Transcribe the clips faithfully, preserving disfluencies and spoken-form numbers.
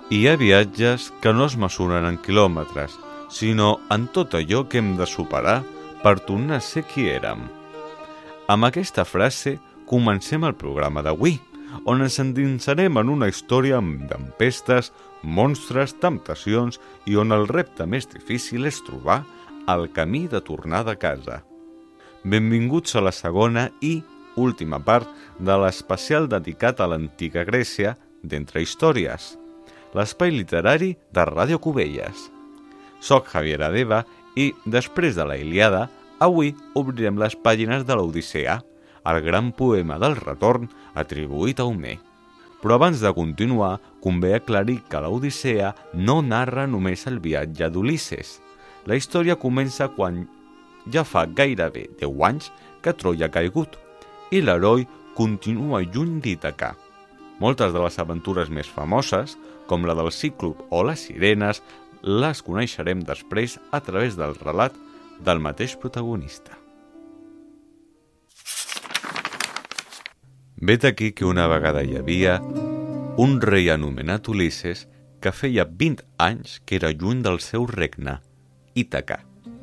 Hi ha viatges que no es mesuren en quilòmetres, sinó en tot allò que hem de superar per tornar a ser qui érem. Amb aquesta frase comencem el programa d'avui, on ens endinsarem en una història amb tempestes, monstres, temptacions i on el repte més difícil és trobar el camí de tornada a casa. Benvinguts a la segona i última part de l'especial dedicat a l'antiga Grècia d'Entre Històries, l'espai literari de Ràdio Cubelles. Soc Javier Adeba i, després de la Ilíada, avui obrirem les pàgines de l'Odissea, el gran poema del retorn atribuït a Homer. Però abans de continuar, convé aclarir que l'Odissea no narra només el viatge d'Ulisses. La història comença quan ja fa gairebé deu anys que Troia ha caigut i l'heroi continua lluny d'Ítaca. Moltes de les aventures més famoses, com la del Cíclop o les sirenes, les coneixerem després a través del relat del mateix protagonista. Vet aquí que una vegada hi havia un rei anomenat Ulisses que feia vint anys que era lluny del seu regne, Ítaca.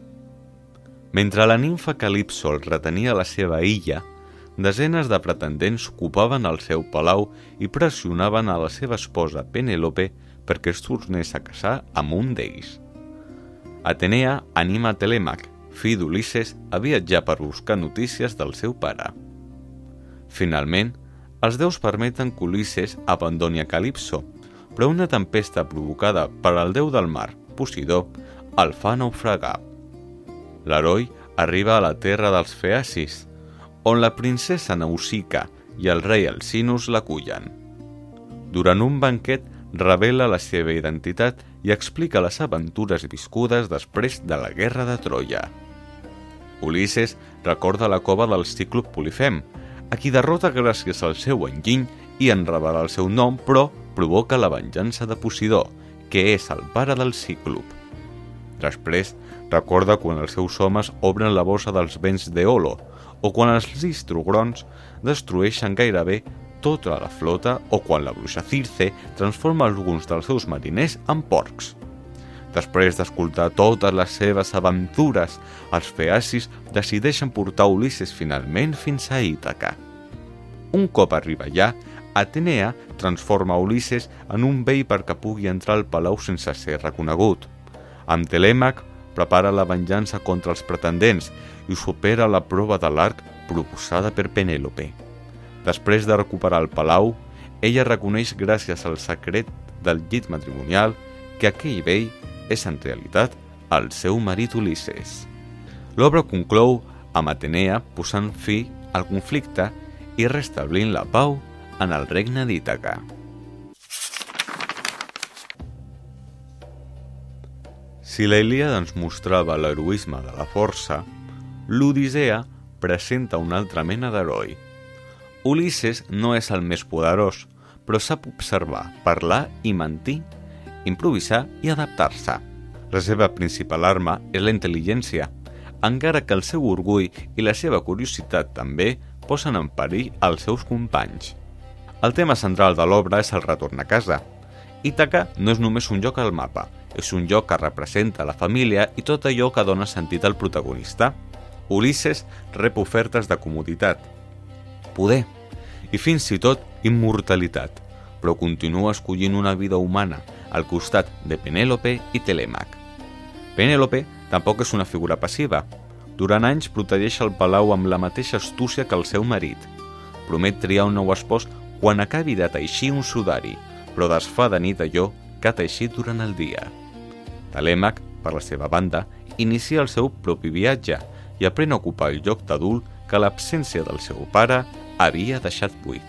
Mentre la nimfa Calipso el retenia a la seva illa, desenes de pretendents ocupaven el seu palau i pressionaven a la seva esposa Penèlope perquè es tornés a casar amb un d'ells. Atenea anima Telèmac, fill d'Ulisses, a viatjar per buscar notícies del seu pare. Finalment, els déus permeten que Ulisses abandoni a Calipso, però una tempesta provocada per al déu del mar, Posidó, el fa naufragar. L'heroi arriba a la terra dels feacis, on la princesa Nausica i el rei Alcinous l'acullen. Durant un banquet revela la seva identitat i explica les aventures viscudes després de la guerra de Troia. Ulisses recorda la cova del Cíclop Polifem, a qui derrota gràcies al seu enginy i en revela el seu nom, però provoca la venjança de Posidó, que és el pare del Cíclop. Després, recorda quan els seus homes obren la bossa dels béns d'Eolo, o quan els listrogrons destrueixen gairebé tota la flota, o quan la bruixa Circe transforma alguns dels seus mariners en porcs. Després d'escoltar totes les seves aventures, els feacis decideixen portar Ulisses finalment fins a Ítaca. Un cop arriba allà, Atenea transforma Ulisses en un vell perquè pugui entrar al palau sense ser reconegut. Amb Telèmac prepara la venjança contra els pretendents i supera la prova de l'arc proposada per Penèlope. Després de recuperar el palau, ella reconeix gràcies al secret del llit matrimonial que aquell vell és en realitat el seu marit Ulisses. L'obra conclou amb Atenea posant fi al conflicte i restablint la pau en el regne d'Ítaca. Si la Ilíada ens mostrava l'heroisme de la força, l'Odissea presenta una altra mena d'heroi. Ulisses no és el més poderós, però sap observar, parlar i mentir, improvisar i adaptar-se. La seva principal arma és la intel·ligència, encara que el seu orgull i la seva curiositat també posen en perill els seus companys. El tema central de l'obra és el retorn a casa. Ítaca no és només un lloc al mapa, és un lloc que representa la família i tot allò que dona sentit al protagonista. Ulisses rep ofertes de comoditat, poder i fins i tot immortalitat, però continua escollint una vida humana al costat de Penèlope i Telèmac. Penèlope tampoc és una figura passiva. Durant anys protegeix el palau amb la mateixa astúcia que el seu marit. Promet triar un nou espòs quan acabi de teixir un sudari, però desfà de nit allò que ha teixit durant el dia. Telèmac, per la seva banda, inicia el seu propi viatge i aprèn a ocupar el lloc d'adult que l'absència del seu pare havia deixat buit.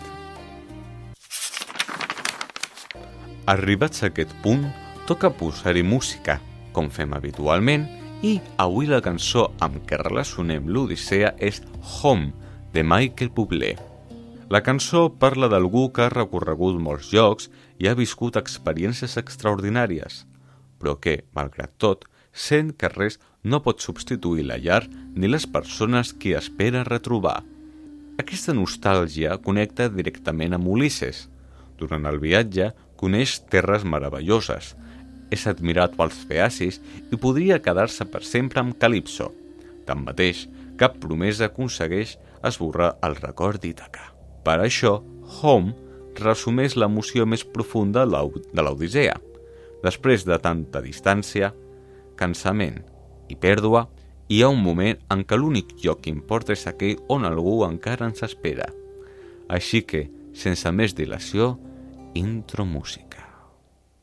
Arribats a aquest punt, toca posar-hi música, com fem habitualment, i avui la cançó amb què relacionem l'Odissea és Home, de Michael Bublé. La cançó parla d'algú que ha recorregut molts llocs i ha viscut experiències extraordinàries, però que, malgrat tot, sent que res no pot substituir la llar ni les persones que espera retrobar. Aquesta nostàlgia connecta directament amb Ulisses. Durant el viatge, coneix terres meravelloses, és admirat pels feacis i podria quedar-se per sempre amb Calipso. Tanmateix, cap promesa aconsegueix esborrar el record d'Ítaca. Per això, Home resumeix l'emoció més profunda de l'Odissea. Després de tanta distància, cansament i pèrdua, hi ha un moment en què l'únic lloc que importa és aquell on algú encara ens espera. Així que, sense més dilació, intro música.